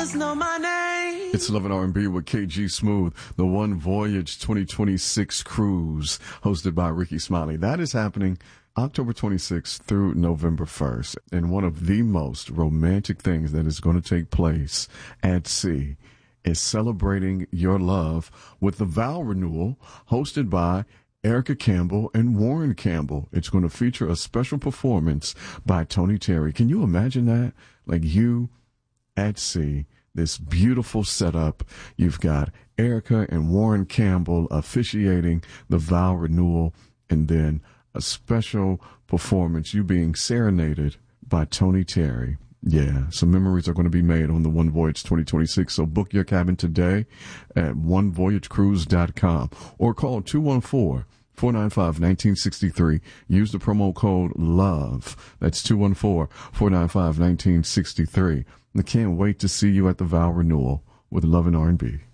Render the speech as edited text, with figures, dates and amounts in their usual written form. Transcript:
fellas know my name. It's Love and R&B with KG Smooth, the One Voyage 2026 cruise hosted by Ricky Smiley. That is happening October 26th through November 1st. And one of the most romantic things that is going to take place at sea is celebrating your love with the vow renewal hosted by Erica Campbell and Warren Campbell. It's going to feature a special performance by Tony Terry. Can you imagine that? Like you at sea, this beautiful setup. You've got Erica and Warren Campbell officiating the vow renewal, and then a special performance, you being serenaded by Tony Terry. Yeah, some memories are going to be made on the One Voyage 2026. So book your cabin today at onevoyagecruise.com or call 214-495-1963. Use the promo code LOVE. That's 214-495-1963. I can't wait to see you at the vow renewal with Love and R&B.